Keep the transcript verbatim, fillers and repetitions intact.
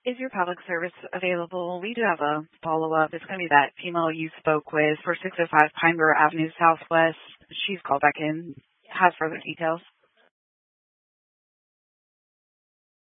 Is your public service available? We do have a follow-up. It's going to be that female you spoke with for six oh five Pineborough Avenue Southwest. She's called back in, has further details.